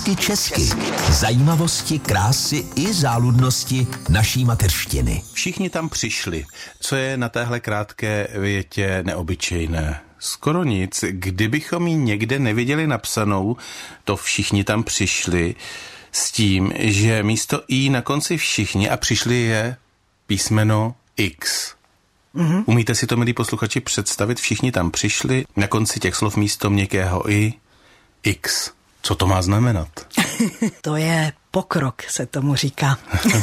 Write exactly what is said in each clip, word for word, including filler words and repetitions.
Hezky česky. Zajímavosti, krásy i záludnosti naší mateřštiny. Všichni tam přišli. Co je na téhle krátké větě neobyčejné? Skoro nic. Kdybychom ji někde neviděli napsanou, to všichni tam přišli, s tím, že místo i na konci všichni a přišli je písmeno X. Mm-hmm. Umíte si to, milí posluchači, představit? Všichni tam přišli, na konci těch slov místo měkkého i X. Co to má znamenat? To je pokrok, se tomu říká.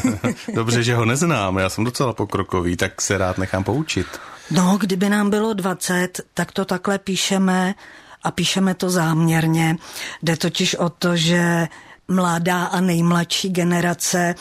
Dobře, že ho neznám, já jsem docela pokrokový, tak se rád nechám poučit. No, kdyby nám bylo dvacet, tak to takhle píšeme a píšeme to záměrně. Jde totiž o to, že mladá a nejmladší generace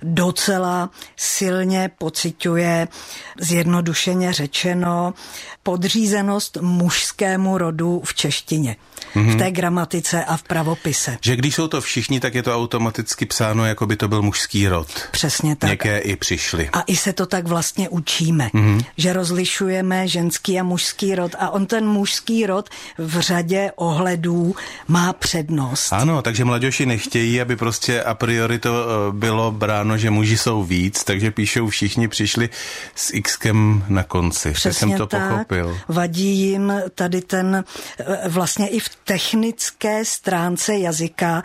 docela silně pociťuje, zjednodušeně řečeno, podřízenost mužskému rodu v češtině. Mm-hmm. V té gramatice a v pravopise. Že když jsou to všichni, tak je to automaticky psáno, jako by to byl mužský rod. Přesně tak. Něké i přišli. A i se to tak vlastně učíme, mm-hmm. že rozlišujeme ženský a mužský rod a on ten mužský rod v řadě ohledů má přednost. Ano, takže mladěši nechtějí, aby prostě a priori to bylo bráno, že muži jsou víc, takže píšou všichni přišli s Xkem na konci. Přesně jsem to tak. Pochopil. Vadí jim tady ten vlastně i v technické stránce jazyka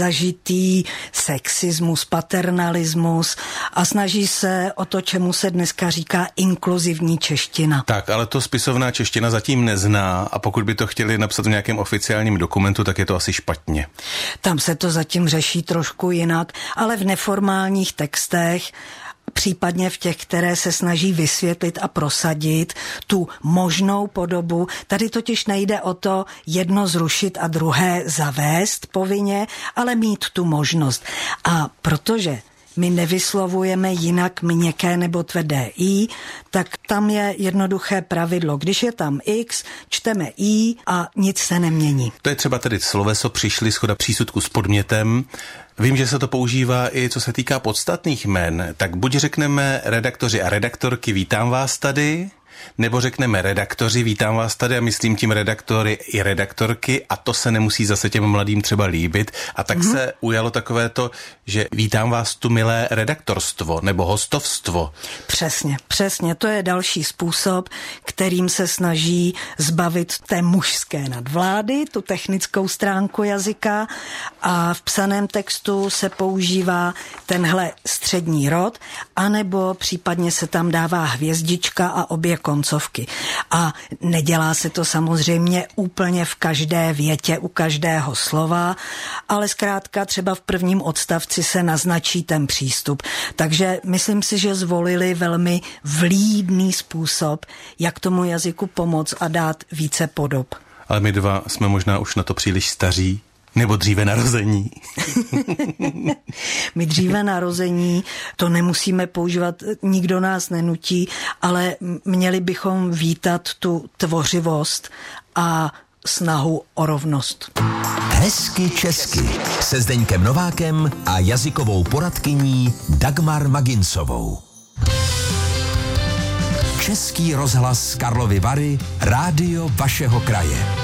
zažitý sexismus, paternalismus a snaží se o to, čemu se dneska říká inkluzivní čeština. Tak, ale to spisovná čeština zatím nezná a pokud by to chtěli napsat v nějakém oficiálním dokumentu, tak je to asi špatně. Tam se to zatím řeší trošku jinak, ale v neformálních textech, případně v těch, které se snaží vysvětlit a prosadit tu možnou podobu. Tady totiž nejde o to jedno zrušit a druhé zavést povinně, ale mít tu možnost. A protože my nevyslovujeme jinak měkké nebo tvrdé i, tak tam je jednoduché pravidlo. Když je tam X, čteme i a nic se nemění. To je třeba tedy sloveso přišli, shoda přísudku s podmětem. Vím, že se to používá i co se týká podstatných jmen, tak buď řekneme redaktoři a redaktorky, vítám vás tady, nebo řekneme redaktoři, vítám vás tady a myslím tím redaktory i redaktorky a to se nemusí zase těm mladým třeba líbit. A tak mm-hmm. se ujalo takové to, že vítám vás tu milé redaktorstvo nebo hostovstvo. Přesně, přesně. To je další způsob, kterým se snaží zbavit té mužské nadvlády, tu technickou stránku jazyka a v psaném textu se používá tenhle střední rod, anebo případně se tam dává hvězdička a obě koncovky. A nedělá se to samozřejmě úplně v každé větě, u každého slova, ale zkrátka třeba v prvním odstavci se naznačí ten přístup. Takže myslím si, že zvolili velmi vlídný způsob, jak tomu jazyku pomoct a dát více podob. Ale my dva jsme možná už na to příliš staří. Nebo dříve narození. My dříve narození, to nemusíme používat, nikdo nás nenutí, ale měli bychom vítat tu tvořivost a snahu o rovnost. Hezky česky se Zdeňkem Novákem a jazykovou poradkyní Dagmar Maginsovou. Český rozhlas Karlovy Vary, rádio vašeho kraje.